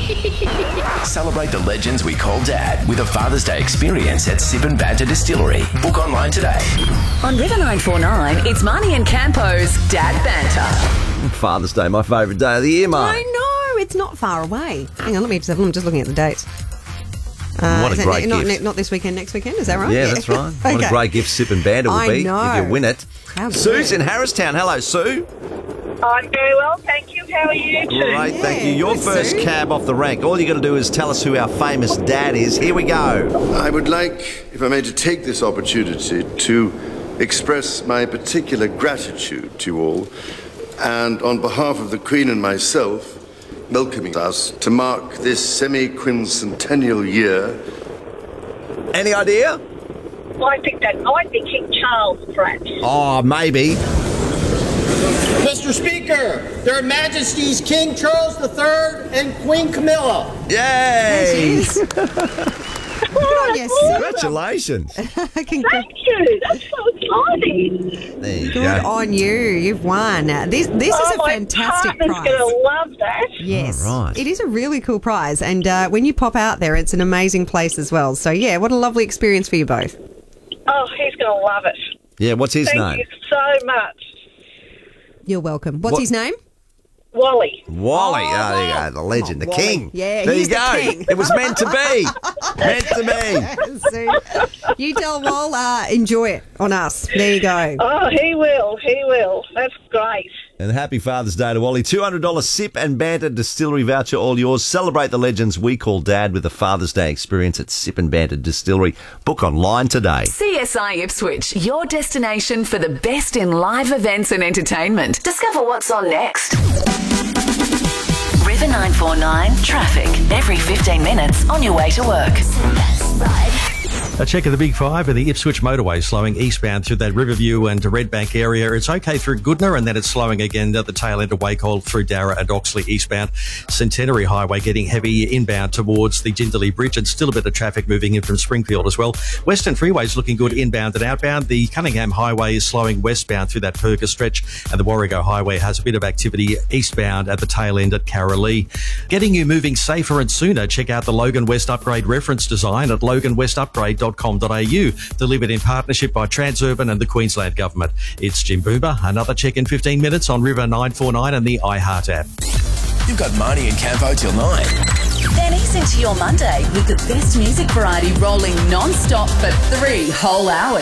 Celebrate the legends we call Dad with a Father's Day experience at Sip and Banter Distillery. Book online today. On River 949, it's Marnie and Campo's Dad Banter. Father's Day, my favourite day of the year, Mark. I know, it's not far away. Hang on, I'm just looking at the dates. What a great gift. Not this weekend, next weekend, is that right? Yeah, that's right. Okay. What a great gift Sip and Banter will be if you win it. Sue's in Harristown. Hello, Sue. I'm very well, thank you. How are you two? Great, thank you. Your first cab off the rank. All you got to do is tell us who our famous dad is. Here we go. I would like, if I may, to take this opportunity to express my particular gratitude to you all, and on behalf of the Queen and myself, welcoming us to mark this semi-quincentennial year. Any idea? Well, I think that might be King Charles, perhaps. Oh, maybe. Mr. Speaker, Their Majesties King Charles III and Queen Camilla. Yay! Oh, yes. Congratulations. Thank you. That's so exciting. There you Good go. on you. You've won. This is a fantastic My prize. partner's going to love that. Yes. All right. It is a really cool prize. And when you pop out there, it's an amazing place as well. So, yeah, what a lovely experience for you both. Oh, he's going to love it. Yeah, what's his name? Thank you so much. You're welcome. What's his name? Wally. Wally. Oh, there you go. The legend, the Wally. king. Yeah, there he's you go. the king. It was meant to be. Meant to be. So, you tell Wal, enjoy it on us. There you go. Oh, he will. He will. That's great. And happy Father's Day to Wally. $200 Sip and Banter Distillery voucher, all yours. Celebrate the legends we call Dad with a Father's Day experience at Sip and Banter Distillery. Book online today. CSI Ipswich, your destination for the best in live events and entertainment. Discover what's on next. River 949 traffic every 15 minutes on your way to work. A check of the Big Five of the Ipswich motorway slowing eastbound through that Riverview and Redbank area. It's okay through Goodna, and then it's slowing again at the tail end of Wacol through Darra and Oxley eastbound. Centenary Highway getting heavy inbound towards the Jindalee Bridge, and still a bit of traffic moving in from Springfield as well. Western Freeway's looking good inbound and outbound. The Cunningham Highway is slowing westbound through that Perker stretch, and the Warrego Highway has a bit of activity eastbound at the tail end at Carralee. Getting you moving safer and sooner, check out the Logan West Upgrade reference design at loganwestupgrade.com.au, delivered in partnership by Transurban and the Queensland Government. It's Jim Boomer. Another check in 15 minutes on River 949 and the iHeart app. You've got Marnie and Campo till 9. Then ease into your Monday with the best music variety rolling non-stop for 3 whole hours.